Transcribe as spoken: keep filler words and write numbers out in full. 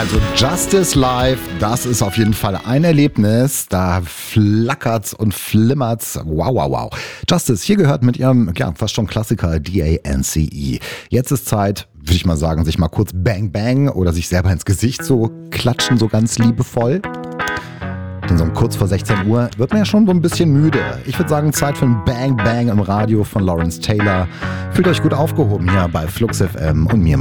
Also Justice Live, das ist auf jeden Fall ein Erlebnis. Da flackert's und flimmert's. Wow, wow, wow. Justice, hier gehört mit ihrem, ja, fast schon Klassiker D A N C E. Jetzt ist Zeit, würde ich mal sagen, sich mal kurz Bang Bang oder sich selber ins Gesicht so klatschen, so ganz liebevoll. Denn so kurz vor sechzehn Uhr wird man ja schon so ein bisschen müde. Ich würde sagen, Zeit für ein Bang Bang im Radio von Lawrence Taylor. Fühlt euch gut aufgehoben hier bei Flux F M und mir